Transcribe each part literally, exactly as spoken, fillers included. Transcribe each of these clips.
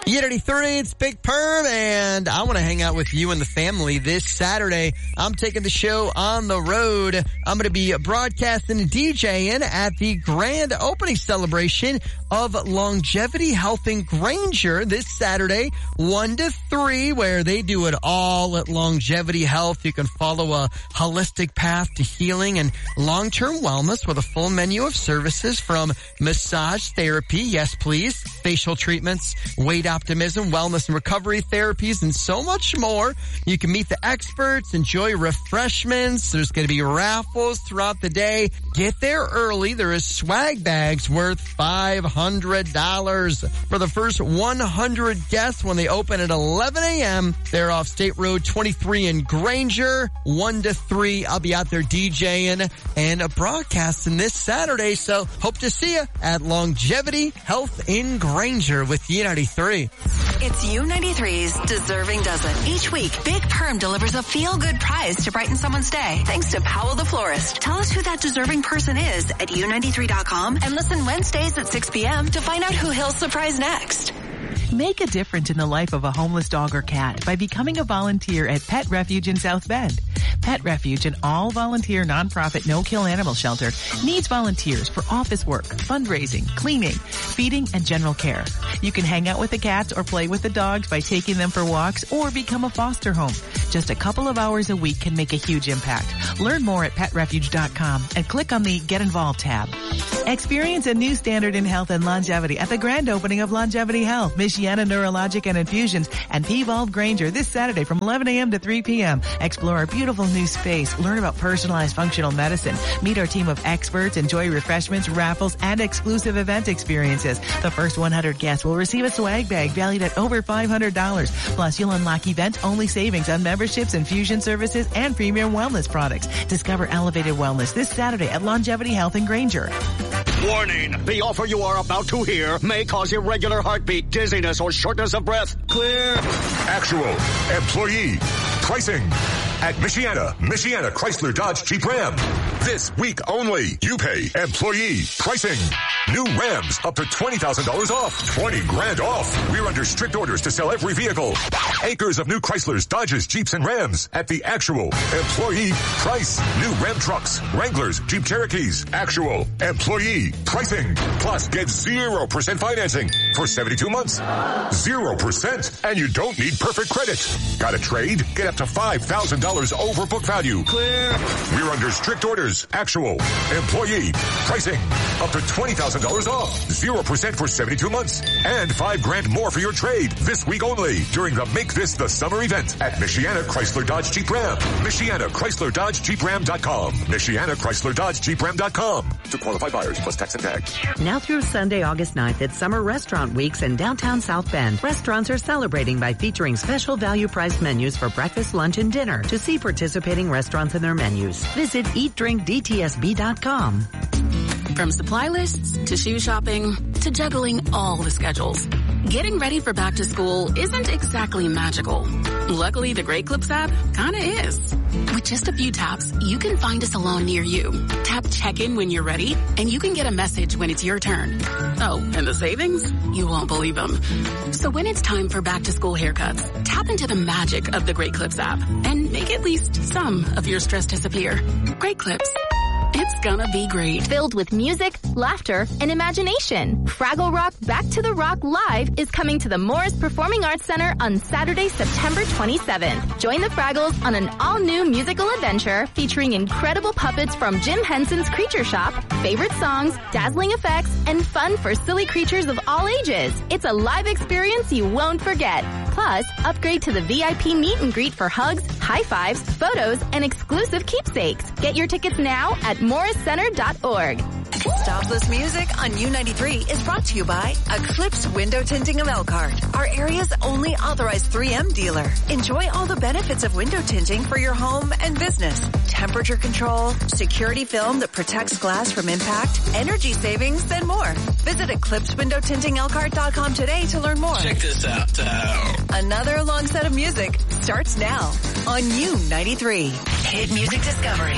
Unity three, it's Big Perm, and I want to hang out with you and the family this Saturday. I'm taking the show on the road. I'm going to be broadcasting and DJing at the grand opening celebration of Longevity Health in Granger this Saturday, one to three, where they do it all at Longevity Health. You can follow a holistic path to healing and long-term wellness with a full menu of services from massage therapy, yes please, facial treatments, weight optimism, wellness and recovery therapies, and so much more. You can meet the experts, enjoy refreshments. There's going to be raffles throughout the day. Get there early. There is swag bags worth five hundred dollars for the first one hundred guests when they open at eleven a.m. They're off State Road twenty-three in Granger, one to three. I'll be out there DJing and broadcasting this Saturday, so hope to see you at Longevity Health in Granger with U ninety-three. It's U ninety-three's Deserving Dozen. Each week, Big Perm delivers a feel-good prize to brighten someone's day. Thanks to Powell the Florist. Tell us who that deserving person is at U ninety-three dot com and listen Wednesdays at six p.m. to find out who he'll surprise next. Make a difference in the life of a homeless dog or cat by becoming a volunteer at Pet Refuge in South Bend. Pet Refuge, an all-volunteer nonprofit no-kill animal shelter, needs volunteers for office work, fundraising, cleaning, feeding, and general care. You can hang out with the cats or play with the dogs by taking them for walks or become a foster home. Just a couple of hours a week can make a huge impact. Learn more at pet refuge dot com and click on the Get Involved tab. Experience a new standard in health and longevity at the grand opening of Longevity Health, Michiana Neurologic and Infusions, and P-Volve Granger this Saturday from eleven a.m. to three p.m. Explore our beautiful new space, learn about personalized functional medicine, meet our team of experts, enjoy refreshments, raffles, and exclusive event experiences. The first one hundred guests will receive a swag bag valued at over five hundred dollars. Plus, you'll unlock event-only savings on memberships, infusion services, and premium wellness products. Discover elevated wellness this Saturday at Longevity Health in Granger. Warning, the offer you are about to hear may cause irregular heartbeat, dizziness, or shortness of breath. Clear. Actual employee pricing at Michiana, Michiana Chrysler Dodge Jeep Ram. This week only, you pay employee pricing. New Rams up to twenty thousand dollars off. twenty grand off. We're under strict orders to sell every vehicle. Acres of new Chryslers, Dodges, Jeeps, and Rams at the actual employee price. New Ram trucks, Wranglers, Jeep Cherokees. Actual employee pricing. Plus, get zero percent financing for seventy-two months. zero percent. And you don't need perfect credit. Got a trade? Get up to five thousand dollars over book value. Clear. We're under strict orders. Actual employee pricing. Up to twenty thousand dollars off. zero percent for seventy-two months. And five grand more for your trade this week only during the Make This the Summer event at Michiana Chrysler Dodge Jeep Ram. Michiana Chrysler Dodge Jeep Ram dot com. Michiana Chrysler Dodge Jeep Ram dot com. To qualified buyers plus tax and tag. Now through Sunday, August ninth, it's Summer Restaurant Weeks in downtown South Bend. Restaurants are celebrating by featuring special value priced menus for breakfast, lunch, and dinner. To see participating restaurants and their menus, visit eat drink d t s b dot com. From supply lists to shoe shopping to juggling all the schedules, getting ready for back to school isn't exactly magical. Luckily, the Great Clips app kinda is. With just a few taps, you can find a salon near you. Tap check-in when you're ready, and you can get a message when it's your turn. Oh, and the savings? You won't believe them. So when it's time for back to school haircuts, tap into the magic of the Great Clips app and make at least some of your stress disappear. Great Clips. It's gonna be great. Filled with music, laughter, and imagination. Fraggle Rock Back to the Rock Live is coming to the Morris Performing Arts Center on Saturday, September twenty-seventh. Join the Fraggles on an all-new musical adventure featuring incredible puppets from Jim Henson's Creature Shop, favorite songs, dazzling effects, and fun for silly creatures of all ages. It's a live experience you won't forget. Plus, upgrade to the V I P meet and greet for hugs, high fives, photos, and exclusive keepsakes. Get your tickets now at morris center dot org. Stopless Music on U ninety-three is brought to you by Eclipse Window Tinting of Elkhart, our area's only authorized three M dealer. Enjoy all the benefits of window tinting for your home and business. Temperature control, security film that protects glass from impact, energy savings, and more. Visit eclipse window tinting elkhart dot com today to learn more. Check this out. Uh... Another long set of music starts now on U ninety-three. Hit Music Discovery.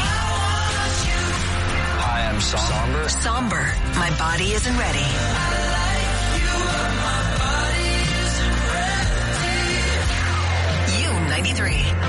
Hi, I'm Somber. Somber. My body isn't ready. ninety-three.